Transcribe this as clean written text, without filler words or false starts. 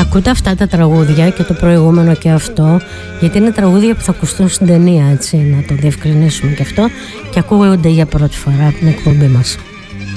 Ακούτε αυτά τα τραγούδια και το προηγούμενο και αυτό, γιατί είναι τραγούδια που θα ακουστούν στην ταινία, έτσι, να το διευκρινίσουμε και αυτό, και ακούγονται για πρώτη φορά από την εκπομπή μας.